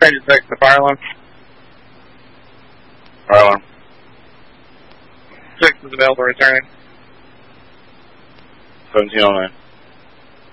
Engine 6, the fire alarm. Fire alarm. 6 is available, returning. 1709.